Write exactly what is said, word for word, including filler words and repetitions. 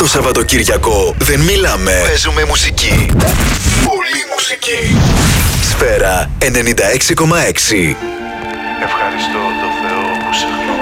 Σαββατοκύριακο δεν μιλάμε, παίζουμε μουσική. Πολύ μουσική. Σφαίρα ενενήντα έξι κόμμα έξι. Ευχαριστώ το Θεό που σε γνώρισε.